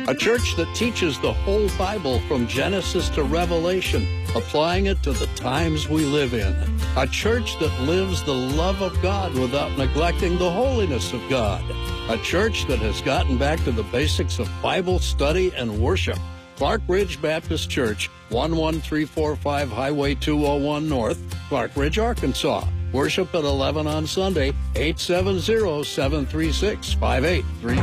A church that teaches the whole Bible from Genesis to Revelation, applying it to the times we live in. A church that lives the love of God without neglecting the holiness of God. A church that has gotten back to the basics of Bible study and worship. Clark Ridge Baptist Church, 11345 Highway 201 North, Clark Ridge, Arkansas. Worship at 11 on Sunday, 870-736-5833.